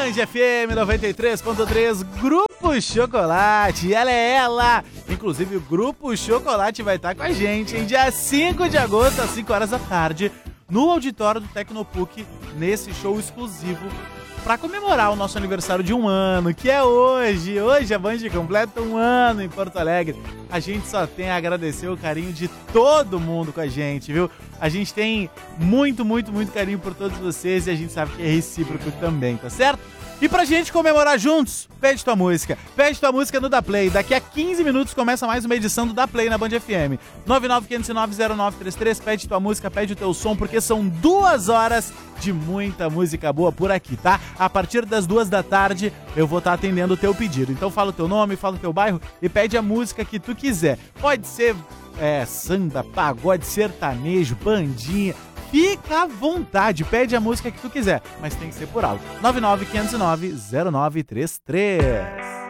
Band FM 93.3, Grupo Chocolate, ela é ela. Inclusive o Grupo Chocolate vai estar com a gente em dia 5 de agosto, às 5 horas da tarde, no auditório do Tecnopuc, nesse show exclusivo para comemorar o nosso aniversário de 1 ano, que é hoje. Hoje a Band completa 1 ano em Porto Alegre. A gente só tem a agradecer o carinho de todo mundo com a gente, viu? A gente tem muito carinho por todos vocês e a gente sabe que é recíproco também, tá certo? E pra gente comemorar juntos, pede tua música no Da Play. Daqui a 15 minutos começa mais uma edição do Da Play na Band FM. 995090933, pede tua música, pede o teu som, porque são 2 horas de muita música boa por aqui, tá? A partir das 2 da tarde eu vou estar atendendo o teu pedido. Então fala o teu nome, fala o teu bairro e pede a música que tu quiser. Pode ser samba, pagode, sertanejo, bandinha. Fica à vontade, pede a música que tu quiser, mas tem que ser por áudio. 995090933.